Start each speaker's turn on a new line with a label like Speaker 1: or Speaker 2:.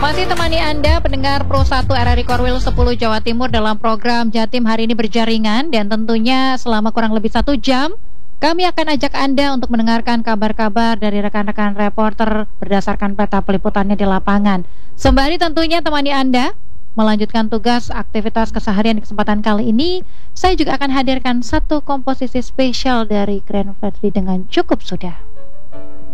Speaker 1: Masih temani Anda pendengar Pro 1 RRI Korwil 10 Jawa Timur dalam program Jatim hari ini berjaringan. Dan tentunya selama kurang lebih 1 jam kami akan ajak Anda untuk mendengarkan kabar-kabar dari rekan-rekan reporter berdasarkan peta peliputannya di lapangan. Sembari tentunya temani Anda melanjutkan tugas aktivitas keseharian di kesempatan kali ini, saya juga akan hadirkan satu komposisi spesial dari Grand Fredly dengan Cukup Sudah.